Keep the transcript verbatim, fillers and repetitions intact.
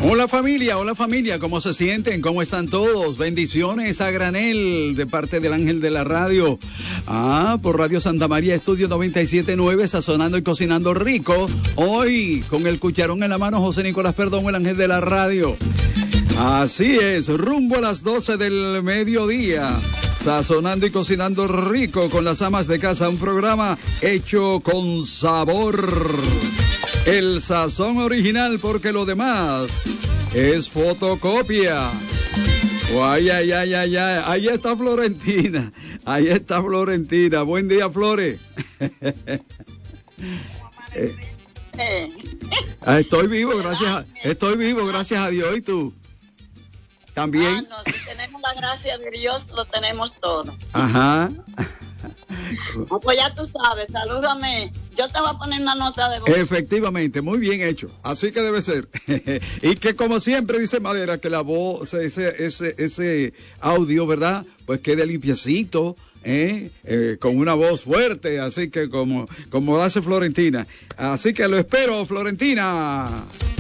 Hola familia, hola familia, ¿cómo se sienten? ¿Cómo están todos? Bendiciones a granel de parte del ángel de la radio. Ah, por Radio Santa María, Estudio noventa y siete punto nueve, sazonando y cocinando rico. Hoy, con el cucharón en la mano, José Nicolás Perdomo, el ángel de la radio. Así es, rumbo a las doce del mediodía. Sazonando y cocinando rico con las amas de casa, un programa hecho con sabor. El sazón original, porque lo demás es fotocopia. Oh, ay, ay, ay, ay, ay. Ahí está Florentina. Ahí está Florentina. Buen día, Flore. eh, estoy vivo, gracias a, estoy vivo, gracias a Dios. ¿Y tú? ¿También? Ah, no, si tenemos la gracia de Dios, lo tenemos todo. Ajá. No, pues ya tú sabes, salúdame. Yo te voy a poner una nota de voz. Efectivamente, muy bien hecho. Así que debe ser. Y que como siempre dice Madera, que la voz, ese, ese, ese audio, ¿verdad? Pues quede limpiecito, ¿eh? Eh, con una voz fuerte, así que como, como hace Florentina. Así que lo espero, Florentina.